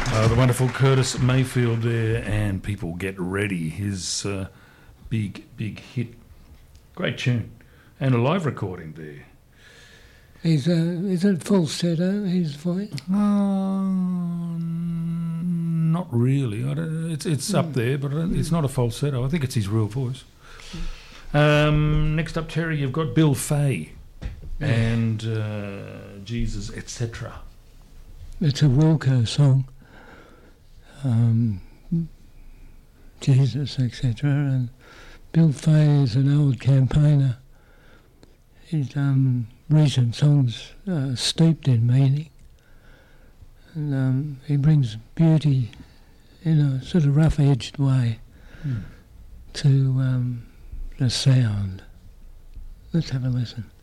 The wonderful Curtis Mayfield there, and People Get Ready, his big hit. Great tune. And a live recording there. Is it falsetto, his voice? Not really. It's up there, but it's not a falsetto. I think it's his real voice. Next up, Terry, you've got Bill Fay and Jesus, etc. It's a Wilco song. Jesus, etc. And Bill Fay is an old campaigner. His recent songs are steeped in meaning, and he brings beauty in a sort of rough-edged way to the sound. Let's have a listen.